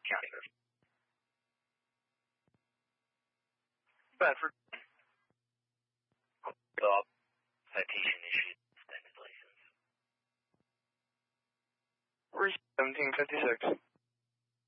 County. Bedford. Bob. Citation issued. Suspended license. Where's 1756?